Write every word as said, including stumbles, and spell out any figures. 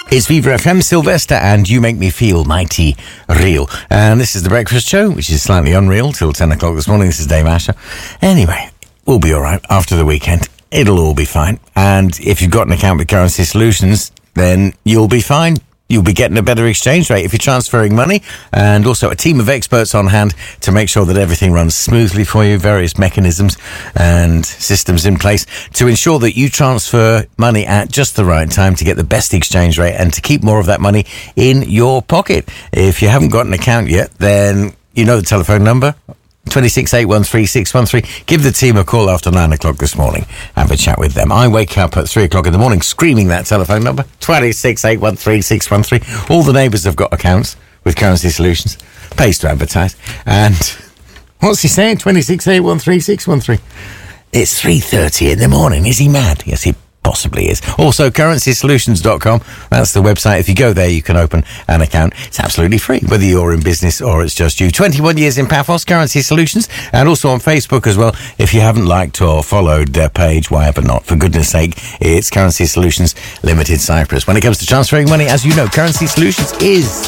It's Viva F M, Sylvester, and You Make Me Feel Mighty Real. And this is The Breakfast Show, which is slightly unreal, till ten o'clock this morning. This is Dave Asher. Anyway, we'll be all right after the weekend. It'll all be fine. And if you've got an account with Currency Solutions, then you'll be fine. You'll be getting a better exchange rate if you're transferring money, and also a team of experts on hand to make sure that everything runs smoothly for you, various mechanisms and systems in place to ensure that you transfer money at just the right time to get the best exchange rate and to keep more of that money in your pocket. If you haven't got an account yet, then you know the telephone number. twenty-six eight one three six one three. Give the team a call after nine o'clock this morning. Have a chat with them. I wake up at three o'clock in the morning screaming that telephone number. twenty-six eight one three six one three. All the neighbours have got accounts with Currency Solutions. Pays to advertise. And what's he saying? twenty-six eight one three six one three. It's three thirty in the morning. Is he mad? Yes, he possibly is. Also, currency solutions dot com. That's the website. If you go there, you can open an account. It's absolutely free, whether you're in business or it's just you. twenty-one years in Paphos, Currency Solutions, and also on Facebook as well. If you haven't liked or followed their page, why ever not? For goodness sake, it's Currency Solutions Limited Cyprus. When it comes to transferring money, as you know, Currency Solutions is